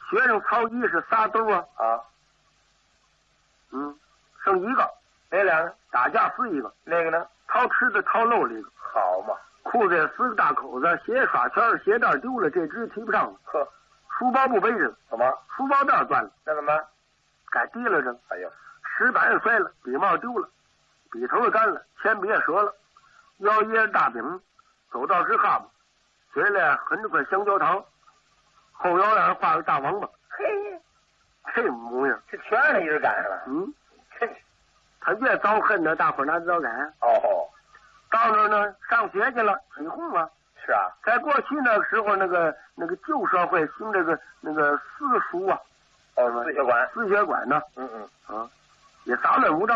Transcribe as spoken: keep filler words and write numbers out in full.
学生曹一是仨兜啊。 啊， 嗯，剩一个。 哪俩呢？ 打架死一个。 那个呢？ 掏吃的掏漏了一个。 好嘛， 裤子也撕个大口子，鞋也耍圈，鞋带丢了，这只提不上了。 呵， 书包不背着了。 怎么？ 书包带断了。 那怎么办？ 该提了着。 哎呦， 石板也摔了，笔帽丢了，笔头也干了，铅笔也折了，腰掖着大饼，走道直哈巴，嘴里含着块香蕉糖，后腰上画个大王八。 嘿， 这模样， 这全让一人赶上了。 嗯， 真是。 他越遭恨呢，大伙儿哪知道改？ 哦， 到那儿呢，上学去了，起哄啊。 是啊， 在过去那个时候，那个那个旧社会兴这个那个私塾啊， 哦，四学馆， 私学馆呢， 嗯嗯啊，也杂乱无章。